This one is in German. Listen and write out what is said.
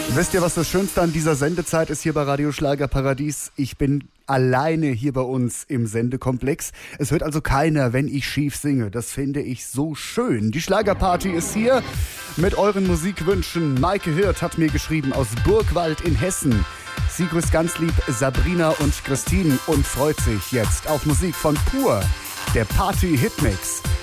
Wisst ihr, was das Schönste an dieser Sendezeit ist hier bei Radio Schlagerparadies? Ich bin alleine hier bei uns im Sendekomplex. Es hört also keiner, wenn ich schief singe. Das finde ich so schön. Die Schlagerparty ist hier mit euren Musikwünschen. Maike Hirt hat mir geschrieben aus Burgwald in Hessen. Sie grüßt ganz lieb Sabrina und Christine und freut sich jetzt auf Musik von Pur, der Party-Hitmix.